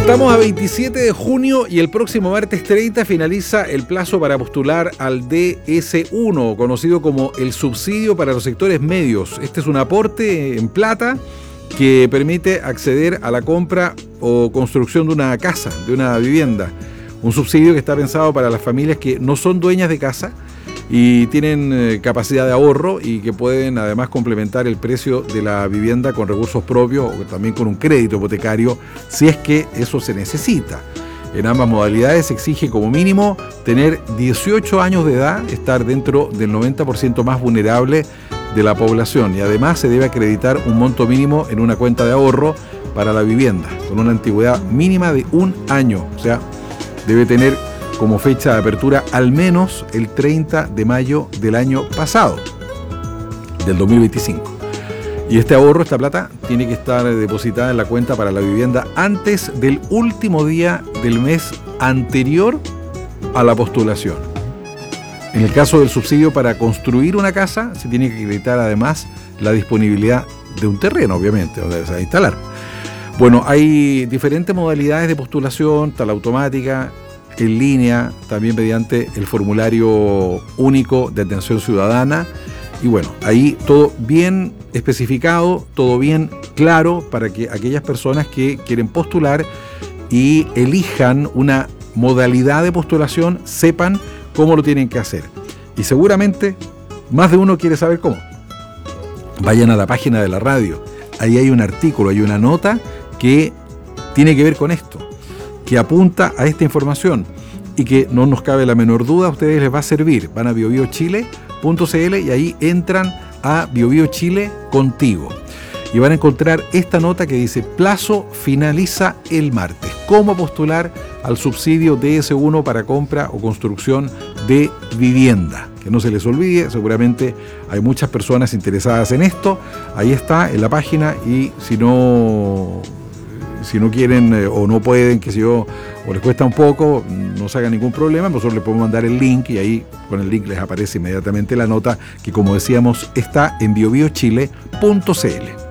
Estamos a 27 de junio y el próximo martes 30 finaliza el plazo para postular al DS1, conocido como el subsidio para los sectores medios. Este es un aporte en plata que permite acceder a la compra o construcción de una casa, de una vivienda. Un subsidio que está pensado para las familias que no son dueñas de casa y tienen capacidad de ahorro y que pueden además complementar el precio de la vivienda con recursos propios o también con un crédito hipotecario si es que eso se necesita. En ambas modalidades se exige como mínimo tener 18 años de edad, estar dentro del 90% más vulnerable de la población y además se debe acreditar un monto mínimo en una cuenta de ahorro para la vivienda con una antigüedad mínima de 1 año, o sea, debe tener como fecha de apertura al menos el 30 de mayo del año pasado, del 2025. Y este ahorro, esta plata, tiene que estar depositada en la cuenta para la vivienda antes del último día del mes anterior a la postulación. En el caso del subsidio para construir una casa, se tiene que acreditar además la disponibilidad de un terreno, obviamente, donde se va a instalar. Bueno, hay diferentes modalidades de postulación, tal automática, en línea, también mediante el formulario único de atención ciudadana. Y bueno, ahí todo bien especificado, todo bien claro para que aquellas personas que quieren postular y elijan una modalidad de postulación sepan cómo lo tienen que hacer. Y seguramente más de uno quiere saber cómo. Vayan a la página de la radio. Ahí hay un artículo, hay una nota que tiene que ver con esto, que apunta a esta información y que no nos cabe la menor duda, a ustedes les va a servir. Van a biobiochile.cl y ahí entran a BioBioChile Contigo. Y van a encontrar esta nota que dice: plazo finaliza el martes. ¿Cómo postular al subsidio DS1 para compra o construcción de vivienda? Que no se les olvide, seguramente hay muchas personas interesadas en esto. Ahí está en la página y si no quieren o no pueden, que si yo, o les cuesta un poco, no se haga ningún problema, nosotros les podemos mandar el link y ahí con el link les aparece inmediatamente la nota que, como decíamos, está en biobiochile.cl.